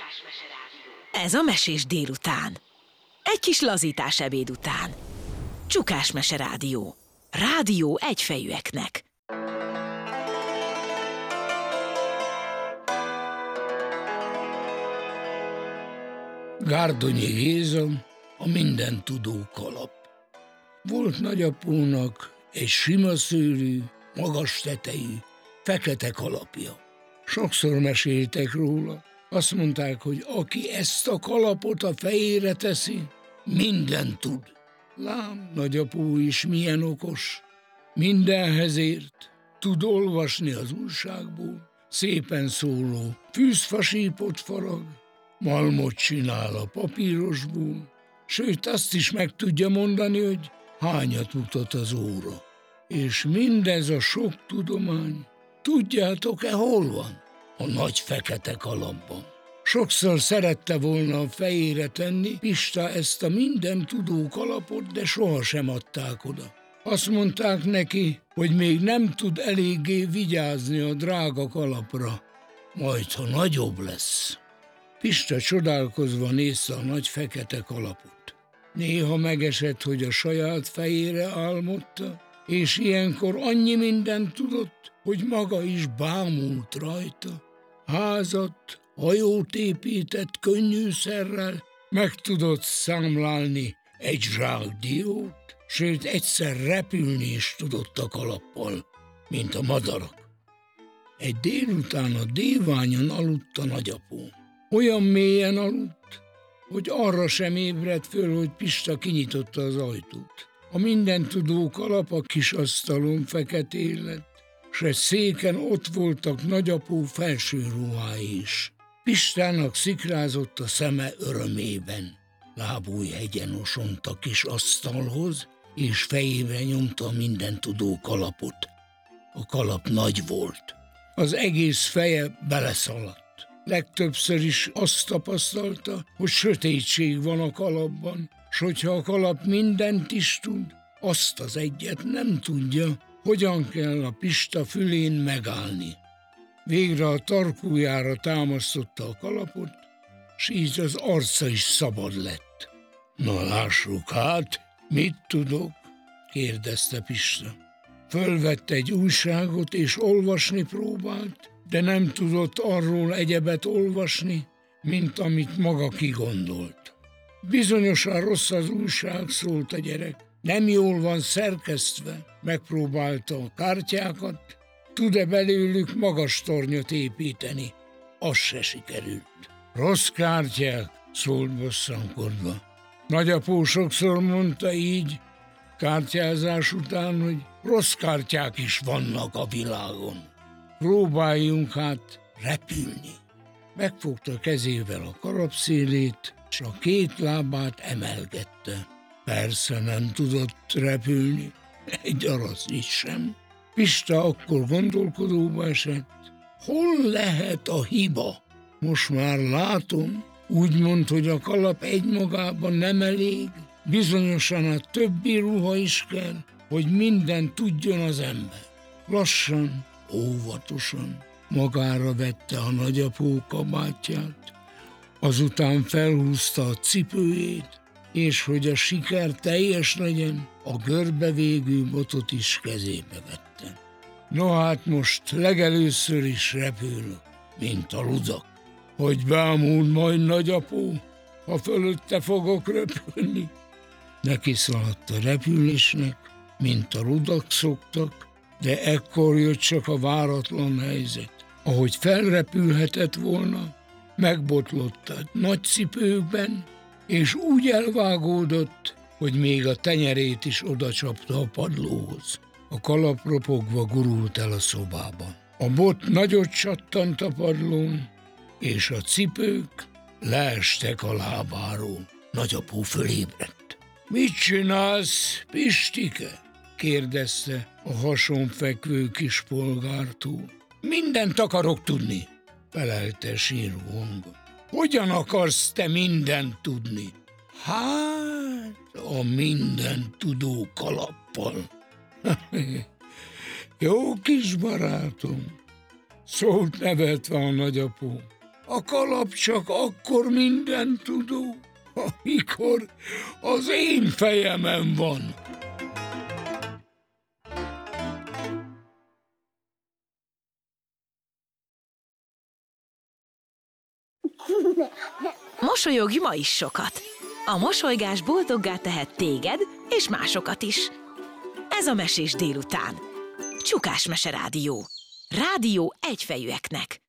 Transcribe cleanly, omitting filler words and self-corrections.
Ez a Mesés délután. Egy kis lazítás ebéd után. Csukás Mese Rádió. Rádió egyfejűeknek. Gárdonyi Géza, a mindentudó kalap. Volt nagyapónak egy sima szőrű, magas tetejű, fekete kalapja. Sokszor meséltek róla. Azt mondták, hogy aki ezt a kalapot a fejére teszi, mindent tud. Lám, nagyapó is milyen okos. Mindenhez ért. Tud olvasni az újságból. Szépen szóló fűzfasípot farag. Malmot csinál a papírosból. Sőt, azt is meg tudja mondani, hogy hányat mutat az óra. És mindez a sok tudomány, tudjátok-e, hol van? A nagy fekete kalapban. Sokszor szerette volna a fejére tenni Pista ezt a mindentudó kalapot, de sohasem adták oda. Azt mondták neki, hogy még nem tud eléggé vigyázni a drága kalapra, majd ha nagyobb lesz. Pista csodálkozva nézte a nagy fekete kalapot. Néha megesett, hogy a saját fejére álmodta, és ilyenkor annyi mindent tudott, hogy maga is bámult rajta. Házat, hajót épített könnyűszerrel, meg tudott számlálni egy zsák diót, sőt egyszer repülni is tudott a kalappal, mint a madarak. Egy délután a déványon aludt a nagyapó. Olyan mélyen aludt, hogy arra sem ébredt föl, hogy Pista kinyitotta az ajtót. A mindentudó kalap a kis asztalon feketén lett, s egy széken ott voltak nagyapó felső ruhái is. Pistának szikrázott a szeme örömében. Lábújhegyen osont a kis asztalhoz, és fejébe nyomta a mindentudó kalapot. A kalap nagy volt. Az egész feje beleszaladt. Legtöbbször is azt tapasztalta, hogy sötétség van a kalapban, s hogyha a kalap mindent is tud, azt az egyet nem tudja, hogyan kell a Pista fülén megállni. Végre a tarkójára támasztotta a kalapot, s így az arca is szabad lett. Na lássuk hát, mit tudok? Kérdezte Pista. Fölvette egy újságot és olvasni próbált, de nem tudott arról egyebet olvasni, mint amit maga kigondolt. Bizonyosan rossz az újság, szólt a gyerek. Nem jól van szerkesztve. Megpróbálta a kártyákat, tud-e belőlük magas tornyot építeni. Az se sikerült. Rossz kártyák, szólt bosszankodva. Nagyapó sokszor mondta így, kártyázás után, hogy rossz kártyák is vannak a világon. Próbáljunk hát repülni. Megfogta kezével a kalapszélét, s a két lábát emelgette. Persze nem tudott repülni, egy arasz is sem. Pista akkor gondolkodóba esett. Hol lehet a hiba? Most már látom, úgy mond, hogy a kalap egymagában nem elég. Bizonyosan a többi ruha is kell, hogy mindent tudjon az ember. Lassan, óvatosan magára vette a nagyapó kabátját, azután felhúzta a cipőjét, és hogy a siker teljes legyen, a görbevégű botot is kezébe vette. No hát most legelőször is repül, mint a ludak. Hogy bámul majd nagyapó, ha fölötte fogok repülni. Neki szaladt a repülésnek, mint a ludak szoktak, de ekkor jött csak a váratlan helyzet. Ahogy felrepülhetett volna, megbotlott a nagy cipőkben, és úgy elvágódott, hogy még a tenyerét is odacsapta a padlóhoz. A kalap ropogva gurult el a szobában. A bot nagyot csattant a padlón, és a cipők leestek a lábáról. Nagyapó fölébredt. Mit csinálsz, Pistike? Kérdezte a hason fekvő kis polgártól. Mindent akarok tudni, felelte síró hangon. Hogyan akarsz te mindent tudni? Hát, a mindent tudó kalappal. Jó kis barátom, szólt nevetve a nagyapó. A kalap csak akkor mindentudó, amikor az én fejemen van. Mosolyogj ma is sokat! A mosolygás boldoggá tehet téged és másokat is. Ez a Mesés délután. Csukás Mese Rádió. Rádió egyfejűeknek.